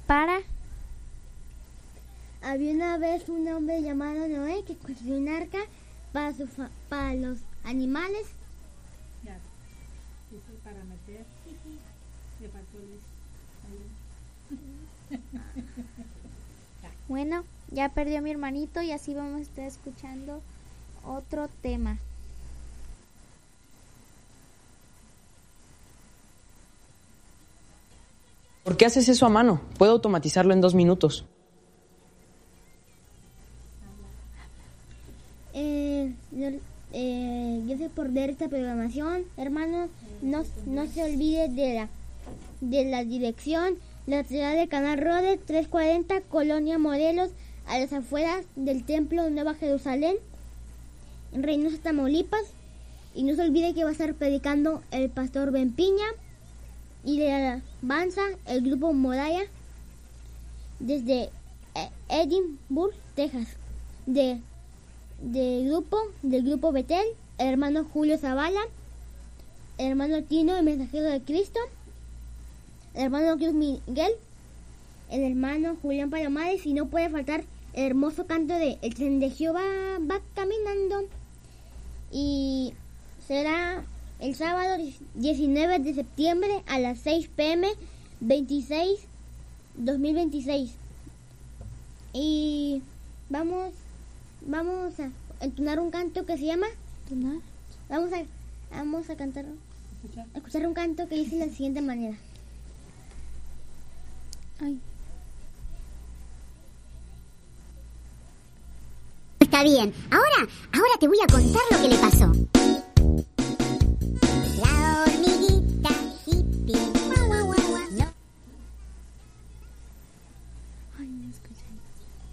para... Había una vez un hombre llamado Noé que construyó un arca para los animales. Ya, dice para meter. Le faltó Luis. Bueno, ya perdió mi hermanito y así vamos a estar escuchando otro tema. ¿Por qué haces eso a mano? Puedo automatizarlo en 2 minutos. Yo sé por ver esta programación, hermanos, no se olvide de la dirección, la ciudad de Canal Rodes, 340, Colonia Morelos, a las afueras del Templo de Nueva Jerusalén, en Reynosa, Tamaulipas. Y no se olvide que va a estar predicando el pastor Ben Piña y de alabanza el grupo Moraya desde Edinburgh, Texas. Del grupo Betel, el hermano Julio Zavala, el hermano Tino, el mensajero de Cristo, el hermano Cruz Miguel, el hermano Julián Palomares, y no puede faltar el hermoso canto de El tren de Jehová va caminando. Y será el sábado 19 de septiembre a las 6 p.m. 2026. Y vamos a entonar un canto que se llama... Vamos a cantar, a escuchar un canto que dice de la siguiente manera. Ay. Está bien, ahora te voy a contar lo que le pasó. La hormiguita hippie. No. Ay, no escuché.